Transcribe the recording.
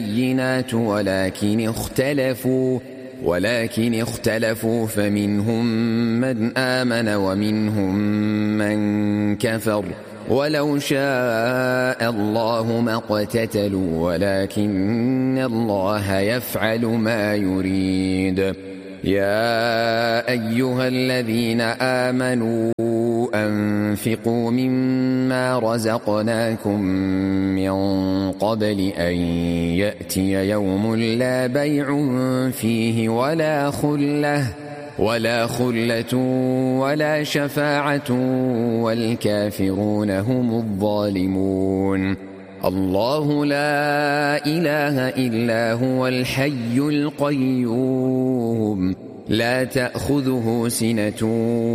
البينات ولكن اختلفوا فمنهم من آمن ومنهم من كفر ولو شاء الله ما اقتتلوا ولكن الله يفعل ما يريد. يا أيها الذين آمنوا أنفقوا مما رزقناكم من قبل أن يأتي يوم لا بيع فيه ولا خلة ولا شفاعة والكافرون هم الظالمون. الله لا إله إلا هو الحي القيوم لا تأخذه سنة